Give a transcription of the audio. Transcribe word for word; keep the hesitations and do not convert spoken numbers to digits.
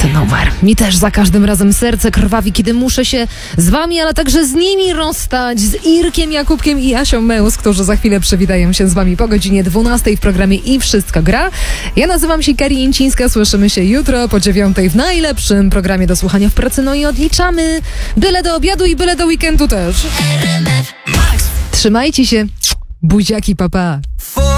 ten numer. Mi też za każdym razem serce krwawi, kiedy muszę się z wami, ale także z nimi rozstać, z Irkiem Jakubkiem i Asią Meus, którzy za chwilę przywitają się z wami po godzinie dwunastej w programie I Wszystko Gra. Ja nazywam się Kari Jęcińska, słyszymy się jutro po dziewiątej w najlepszym programie do słuchania w pracy, no i odliczamy byle do obiadu i byle do weekendu też. Trzymajcie się, buziaki, papa.